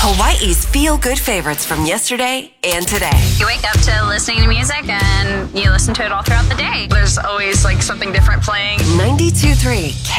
Hawaii's feel-good favorites from yesterday and today. You wake up to listening to music and you listen to it all throughout the day. There's always like something different playing. 92.3